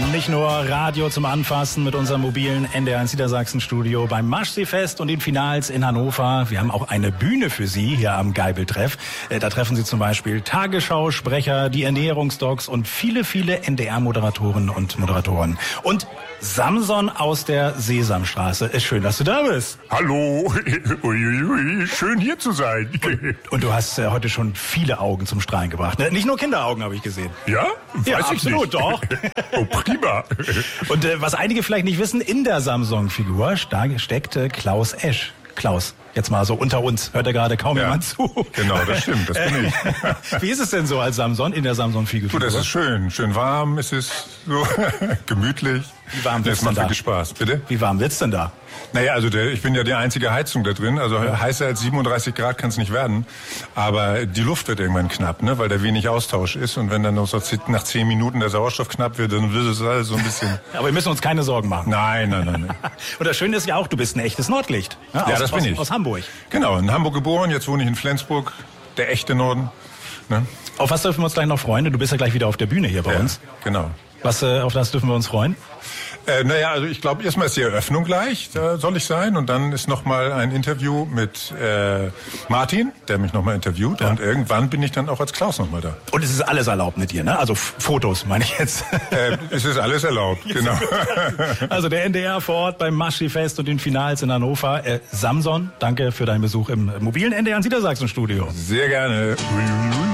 Und nicht nur Radio zum Anfassen mit unserem mobilen NDR1 Niedersachsen-Studio beim Maschseefest und den Finals in Hannover. Wir haben auch eine Bühne für Sie hier am Geibeltreff. Da treffen Sie zum Beispiel Tagesschausprecher, die Ernährungsdocs und viele, viele NDR-Moderatoren und Moderatoren. Und Samson aus der Sesamstraße. Ist schön, dass du da bist. Hallo, uiuiui, schön hier zu sein. Und du hast heute schon viele Augen zum Strahlen gebracht. Ne? Nicht nur Kinderaugen habe ich gesehen. Ja? Weiß Ja, ich absolut, nicht. doch. Oh, prima. Und was einige vielleicht nicht wissen, in der Samson-Figur steckt Klaus Esch. Klaus, jetzt mal so unter uns, hört ja gerade kaum jemand zu. Genau, das stimmt, das bin ich. Wie ist es denn so als Samson in der Samson-Figur? Du, das ist schön warm, es ist so gemütlich. Wie warm wird's Das macht denn da? wirklich Spaß. Bitte? Wie warm wird's denn da? Naja, also ich bin ja die einzige Heizung da drin, also heißer als 37 Grad kann es nicht werden. Aber die Luft wird irgendwann knapp, ne, weil da wenig Austausch ist. Und wenn dann noch so nach 10 Minuten der Sauerstoff knapp wird, dann wird es alles so ein bisschen... Aber wir müssen uns keine Sorgen machen. Nein. Und das Schöne ist ja auch, du bist ein echtes Nordlicht. Ne? Ja, das bin ich. Aus Hamburg. Genau, in Hamburg geboren, jetzt wohne ich in Flensburg, der echte Norden. Ne? Auf was dürfen wir uns gleich noch freuen? Du bist ja gleich wieder auf der Bühne hier bei uns. Genau. Auf das dürfen wir uns freuen? Naja, also ich glaube, erstmal ist die Eröffnung gleich, da soll ich sein. Und dann ist nochmal ein Interview mit Martin, der mich nochmal interviewt. Ja. Und irgendwann bin ich dann auch als Klaus nochmal da. Und es ist alles erlaubt mit dir, ne? Also Fotos, meine ich jetzt. Es ist alles erlaubt, genau. Also der NDR vor Ort beim Maschseefest und den Finals in Hannover. Samson, danke für deinen Besuch im mobilen NDR in Niedersachsen-Studio. Sehr gerne.